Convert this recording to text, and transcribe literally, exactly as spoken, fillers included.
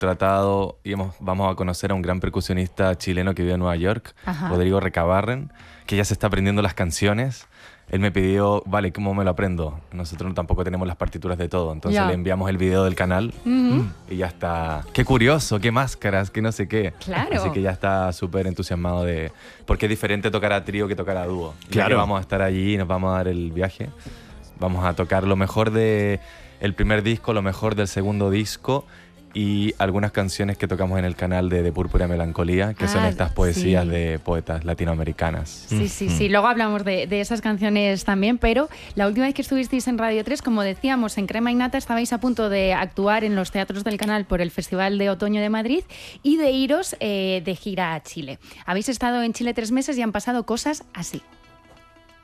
tratado y hemos, vamos a conocer a un gran percusionista chileno que vive en Nueva York, Ajá. Rodrigo Recabarren, que ya se está aprendiendo las canciones. Él me pidió, vale, ¿cómo me lo aprendo? Nosotros tampoco tenemos las partituras de todo, entonces Ya. le enviamos el video del canal Ujú. y ya está. Qué curioso, qué máscaras, qué no sé qué. Claro. Así que ya está súper entusiasmado de... Porque es diferente tocar a trío que tocar a dúo. Ya Claro. que vamos a estar allí y nos vamos a dar el viaje. Vamos a tocar lo mejor de el primer disco, lo mejor del segundo disco y algunas canciones que tocamos en el canal de De Púrpura y Melancolía, que son Ah, estas poesías sí. de poetas latinoamericanas. Sí, sí, sí. Luego hablamos de, de esas canciones también, pero la última vez que estuvisteis en Radio tres, como decíamos, en Crema y Nata estabais a punto de actuar en los teatros del canal por el Festival de Otoño de Madrid y de iros eh, de gira a Chile. Habéis estado en Chile tres meses y han pasado cosas así.